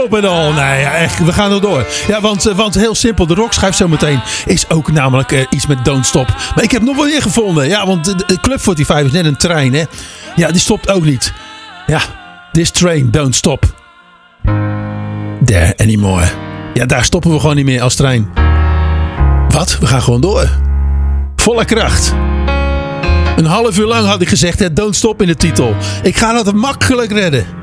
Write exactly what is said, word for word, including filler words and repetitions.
stoppen al. Nee, ja, echt, we gaan er door. Ja, want, want heel simpel, de rockschijf zometeen is ook namelijk uh, iets met Don't Stop. Maar ik heb nog wel weer gevonden. Ja, want de, de Club vijfenveertig is net een trein, hè. Ja, die stopt ook niet. Ja, this train don't stop. There anymore. Ja, daar stoppen we gewoon niet meer als trein. Wat? We gaan gewoon door. Volle kracht. Een half uur lang had ik gezegd, hè, don't stop in de titel. Ik ga dat makkelijk redden.